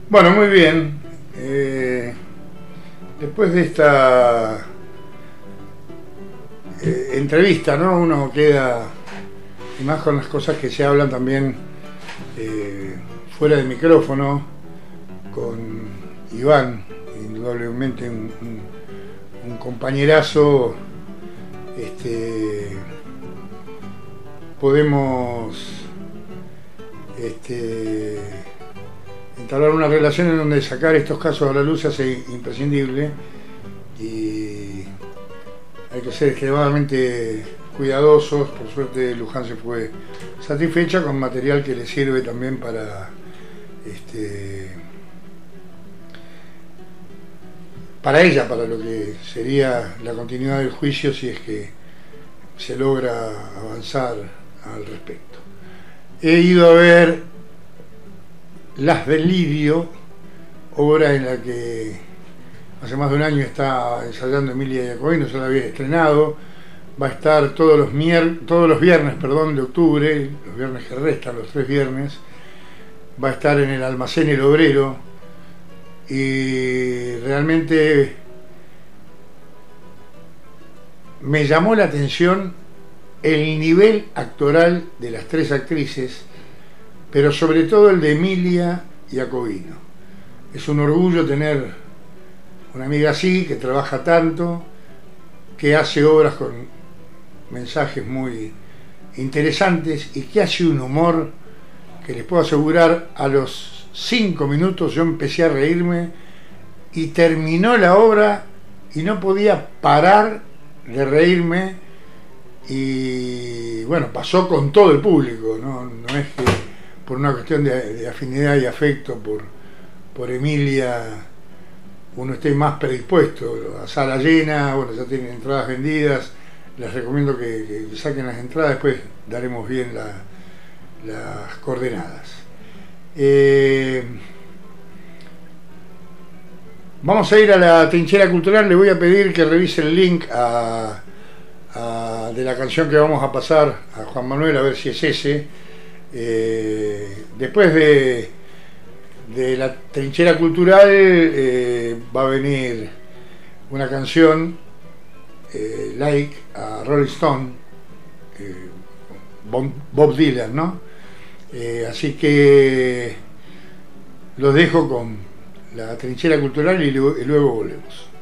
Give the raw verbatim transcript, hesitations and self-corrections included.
Bueno, muy bien. Eh, después de esta eh, entrevista, ¿no? Uno queda, y más con las cosas que se hablan también eh, fuera de micrófono, con Iván, indudablemente un, un, un compañerazo. Este, podemos este, entablar una relación en donde sacar estos casos a la luz se hace imprescindible y hay que ser extremadamente cuidadosos. Por suerte Luján se fue satisfecha con material que le sirve también para este, para ella, para lo que sería la continuidad del juicio si es que se logra avanzar al respecto. He ido a ver Las del Lidio, obra en la que hace más de un año está ensayando Emilia Jacobino, ya la había estrenado. Va a estar todos los, mier todos los viernes perdón, de octubre, los viernes que restan, los tres viernes. Va a estar en el Almacén El Obrero y realmente me llamó la atención el nivel actoral de las tres actrices, pero sobre todo el de Emilia Jacobino. Es un orgullo tener una amiga así, que trabaja tanto, que hace obras con mensajes muy interesantes y que hace un humor que les puedo asegurar, a los cinco minutos yo empecé a reírme y terminó la obra y no podía parar de reírme. Y bueno, pasó con todo el público, no, no es que por una cuestión de, de afinidad y afecto por, por Emilia uno esté más predispuesto. A sala llena, bueno, ya tienen entradas vendidas, les recomiendo que, que saquen las entradas, después daremos bien la, las coordenadas. Eh, vamos a ir a la trinchera cultural. Le voy a pedir que revise el link a, a, de la canción que vamos a pasar a Juan Manuel, a ver si es ese. Eh, después de, de la trinchera cultural eh, va a venir una canción eh, like a Rolling Stone, eh, Bob, Bob Dylan, ¿no? Eh, así que los dejo con la trinchera cultural y luego, y luego volvemos.